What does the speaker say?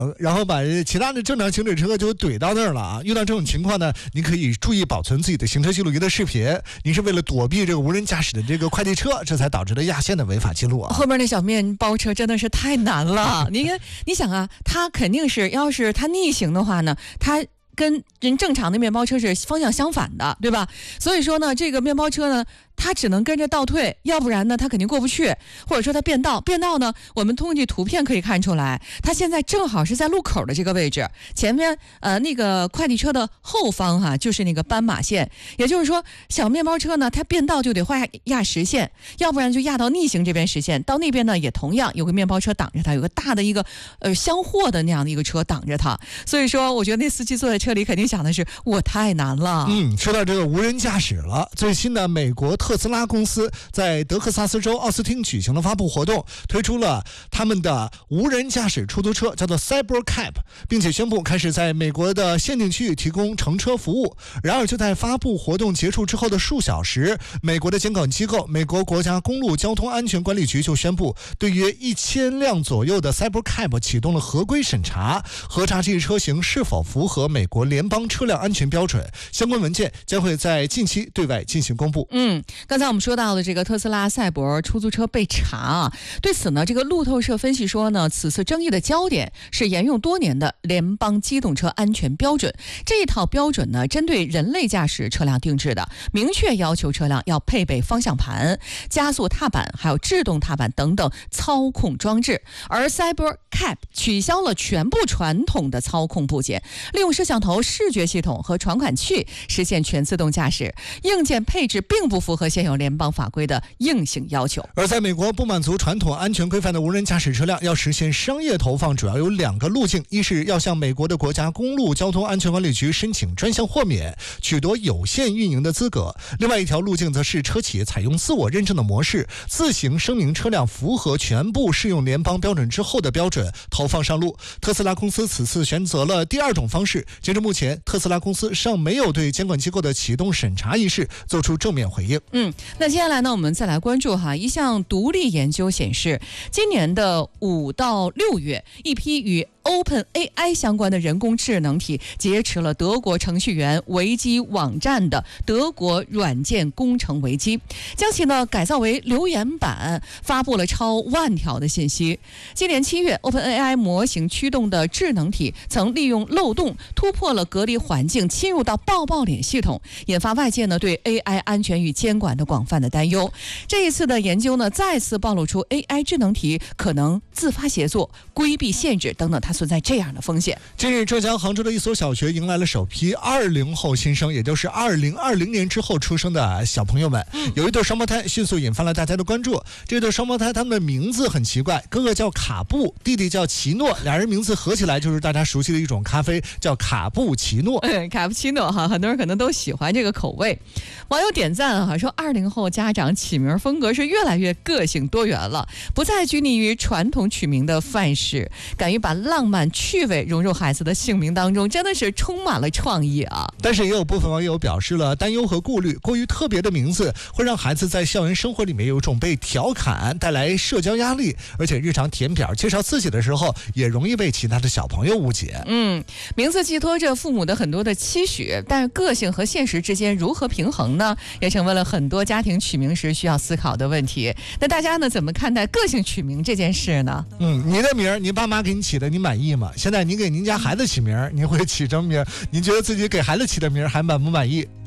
然后把其他的正常行驶车就怼到那儿了啊！遇到这种情况呢，你可以注意保存自己的行车记录仪的视频。你是为了躲避这个无人驾驶的这个快递车，这才导致了压线的违法记录啊！ 后面那小面包车真的是太难了。你想啊，他肯定是要是他逆行的话呢，他跟人正常的面包车是方向相反的，对吧？所以说呢，这个面包车呢，它只能跟着倒退，要不然呢，它肯定过不去，或者说它变道呢，我们通过图片可以看出来，它现在正好是在路口的这个位置，前面那个快递车的后方就是那个斑马线，也就是说，小面包车呢，它变道就得压实线，要不然就压到逆行这边实线，到那边呢也同样有个面包车挡着它，有个大的一个箱货的那样的一个车挡着它，所以说我觉得那司机坐在车里肯定想的是我太难了。 说到这个无人驾驶了，最新的美国特斯拉公司在德克萨斯州奥斯汀举行了发布活动，推出了他们的无人驾驶出租车，叫做 Cybercab， 并且宣布开始在美国的限定区域提供乘车服务。然而就在发布活动结束之后的数小时，美国的监管机构美国国家公路交通安全管理局就宣布，对约1000辆左右的 Cybercab 启动了合规审查，核查这些车型是否符合美国联邦车辆安全标准，相关文件将会在近期对外进行公布。 刚才我们说到的这个特斯拉赛博出租车被查对此呢，这个路透社分析说呢，此次争议的焦点是沿用多年的联邦机动车安全标准。这一套标准呢，针对人类驾驶车辆定制的，明确要求车辆要配备方向盘、加速踏板还有制动踏板等等操控装置。而 Cybercab 取消了全部传统的操控部件，利用摄像头、视觉系统和传感器实现全自动驾驶。硬件配置并不符合现有联邦法规的硬性要求。 而在美国，不满足传统安全规范的无人驾驶车辆要实现商业投放，主要有2个路径：一是要向美国的国家公路交通安全管理局申请专项豁免，取得有限运营的资格；另外一条路径则是车企采用自我认证的模式，自行声明车辆符合全部适用联邦标准之后的标准，投放上路。特斯拉公司此次选择了第2种方式。截至目前，特斯拉公司尚没有对监管机构的启动审查一事做出正面回应。 那接下来呢，我们再来关注一项独立研究显示，今年的5到6月，一批与OpenAI 相关的人工智能体劫持了德国程序员维基网站的德国软件工程维基，将其呢改造为留言板，发布了超10000条的信息。今年7月 ，OpenAI 模型驱动的智能体曾利用漏洞突破了隔离环境，侵入到抱抱脸系统，引发外界呢对 AI 安全与监管的广泛的担忧。这一次的研究呢，再次暴露出 AI 智能体可能自发协作、规避限制等等，它存在这样的风险。 近日，浙江杭州的一所小学迎来了首批20后新生，也就是2020年之后出生的小朋友们。有一对双胞胎迅速引发了大家的关注。这对双胞胎他们的名字很奇怪，哥哥叫卡布，弟弟叫奇诺，俩人名字合起来就是大家熟悉的一种咖啡，叫卡布奇诺。 卡布奇诺很多人可能都喜欢这个口味。网友点赞说20后家长起名风格是越来越个性多元了，不再拘泥于传统取名的范式，敢于把浪漫趣味融入孩子的姓名当中，真的是充满了创意啊！ 但是也有部分网友表示了担忧和顾虑，过于特别的名字会让孩子在校园生活里面有一种被调侃，带来社交压力，而且日常填表介绍自己的时候也容易被其他的小朋友误解。 名字寄托着父母的很多的期许，但个性和现实之间如何平衡呢？也成为了很多家庭取名时需要思考的问题。那大家呢怎么看待个性取名这件事呢？ 你的名你爸妈给你起的，你满意吗？现在你给您家孩子起名，你会起什么名？您觉得自己给孩子起的名还满不满意？